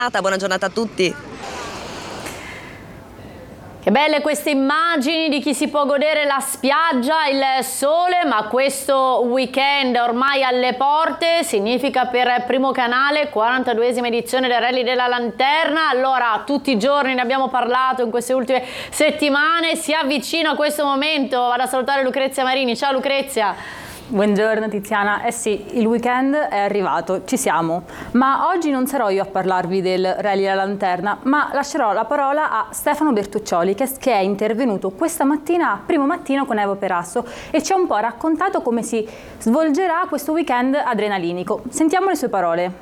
Buona giornata a tutti. Che belle queste immagini di chi si può godere la spiaggia, il sole, ma questo weekend ormai alle porte significa per Primo Canale 42esima edizione del Rally della Lanterna. Allora, tutti i giorni ne abbiamo parlato in queste ultime settimane, si avvicina questo momento. Vado a salutare Lucrezia Marini. Ciao Lucrezia. Buongiorno Tiziana, sì, il weekend è arrivato, ci siamo, ma oggi non sarò io a parlarvi del Rally della Lanterna, ma lascerò la parola a Stefano Bertuccioli che è intervenuto questa mattina, primo mattino con Evo Perasso, e ci ha un po' raccontato come si svolgerà questo weekend adrenalinico. Sentiamo le sue parole.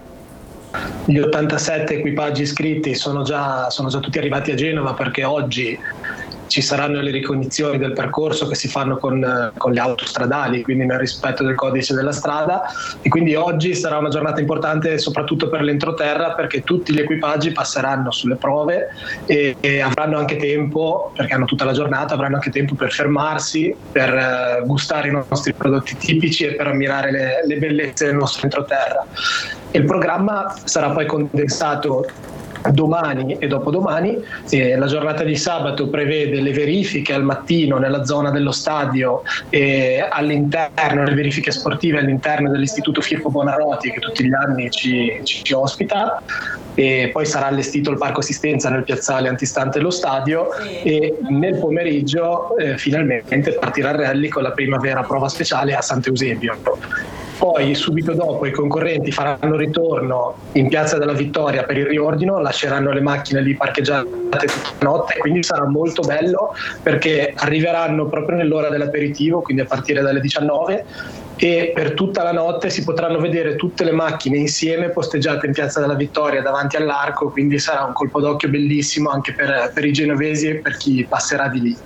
Gli 87 equipaggi iscritti sono già tutti arrivati a Genova, perché oggi ci saranno le ricognizioni del percorso che si fanno con le auto stradali, quindi nel rispetto del codice della strada, e quindi oggi sarà una giornata importante soprattutto per l'entroterra, perché tutti gli equipaggi passeranno sulle prove e avranno anche tempo, perché hanno tutta la giornata, avranno anche tempo per fermarsi, per gustare i nostri prodotti tipici e per ammirare le bellezze del nostro entroterra. Il programma sarà poi condensato domani e dopodomani. La giornata di sabato prevede le verifiche al mattino nella zona dello stadio e all'interno, le verifiche sportive all'interno dell'istituto Firpo Buonarroti, che tutti gli anni ci ospita, e poi sarà allestito il parco assistenza nel piazzale antistante lo stadio, e nel pomeriggio finalmente partirà il rally con la prima vera prova speciale a Sant'Eusebio. Poi subito dopo i concorrenti faranno ritorno in Piazza della Vittoria per il riordino, lasceranno le macchine lì parcheggiate tutta la notte, quindi sarà molto bello perché arriveranno proprio nell'ora dell'aperitivo, quindi a partire dalle 19, e per tutta la notte si potranno vedere tutte le macchine insieme posteggiate in Piazza della Vittoria davanti all'arco, quindi sarà un colpo d'occhio bellissimo anche per i genovesi e per chi passerà di lì.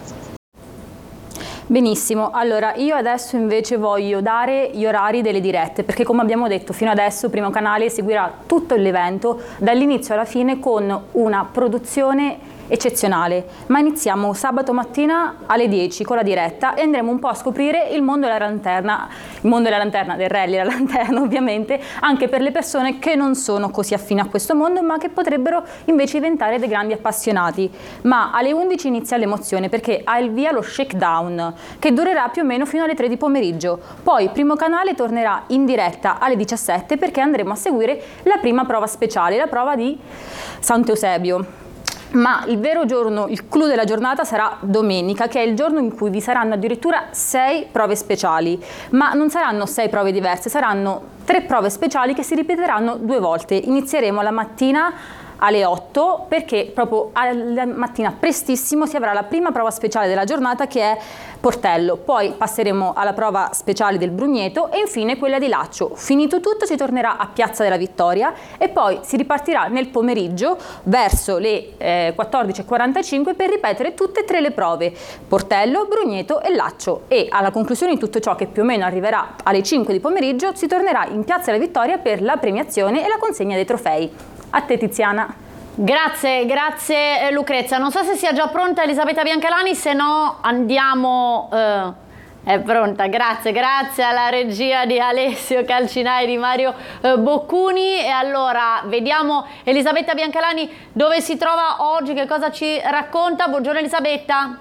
Benissimo, allora io adesso invece voglio dare gli orari delle dirette, perché come abbiamo detto fino adesso Primo Canale seguirà tutto l'evento dall'inizio alla fine con una produzione eccezionale, ma iniziamo sabato mattina alle 10 con la diretta e andremo un po' a scoprire il mondo della lanterna, del rally della lanterna ovviamente, anche per le persone che non sono così affine a questo mondo ma che potrebbero invece diventare dei grandi appassionati. Ma alle 11 inizia l'emozione, perché ha il via lo shakedown che durerà più o meno fino alle 3 di pomeriggio, poi Primo Canale tornerà in diretta alle 17 perché andremo a seguire la prima prova speciale, la prova di Sant'Eusebio. Ma il vero giorno, il clou della giornata sarà domenica, che è il giorno in cui vi saranno addirittura 6 prove speciali, ma non saranno 6 prove diverse, saranno 3 prove speciali che si ripeteranno 2 volte. Inizieremo la mattina alle 8 perché proprio alla mattina prestissimo si avrà la prima prova speciale della giornata, che è Portello, poi passeremo alla prova speciale del Brugneto e infine quella di Laccio. Finito tutto si tornerà a Piazza della Vittoria e poi si ripartirà nel pomeriggio verso le 14:45 per ripetere tutte e 3 le prove: Portello, Brugneto e Laccio, e alla conclusione di tutto ciò, che più o meno arriverà alle 5 di pomeriggio, si tornerà in Piazza della Vittoria per la premiazione e la consegna dei trofei. A te Tiziana. Grazie Lucrezia. Non so se sia già pronta Elisabetta Biancalani, se no andiamo... È pronta, grazie alla regia di Alessio Calcinai e di Mario Boccuni. E allora vediamo Elisabetta Biancalani dove si trova oggi, che cosa ci racconta. Buongiorno Elisabetta.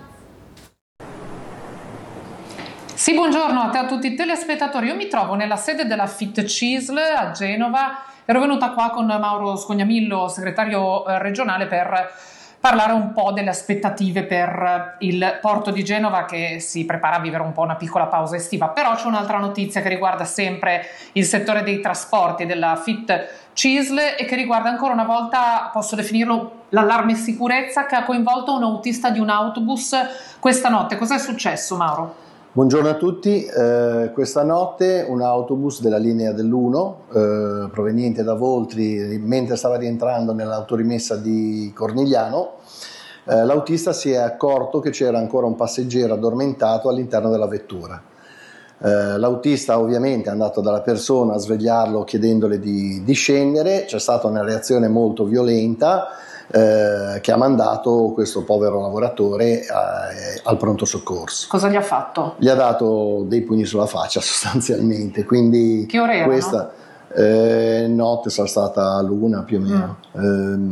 Sì, buongiorno a te, a tutti i telespettatori. Io mi trovo nella sede della Fit CISL a Genova. Ero venuta qua con Mauro Scognamillo, segretario regionale, per parlare un po' delle aspettative per il porto di Genova, che si prepara a vivere un po' una piccola pausa estiva. Però c'è un'altra notizia che riguarda sempre il settore dei trasporti della Fit CISL e che riguarda ancora una volta, posso definirlo, l'allarme sicurezza che ha coinvolto un autista di un autobus questa notte. Cos'è successo, Mauro? Buongiorno a tutti, questa notte un autobus della linea dell'1 proveniente da Voltri, mentre stava rientrando nell'autorimessa di Cornigliano, l'autista si è accorto che c'era ancora un passeggero addormentato all'interno della vettura. L'autista ovviamente è andato dalla persona a svegliarlo chiedendole di scendere, c'è stata una reazione molto violenta che ha mandato questo povero lavoratore al pronto soccorso. Cosa gli ha fatto? Gli ha dato dei pugni sulla faccia sostanzialmente, quindi che ore erano? Notte sarà stata l'una più o meno.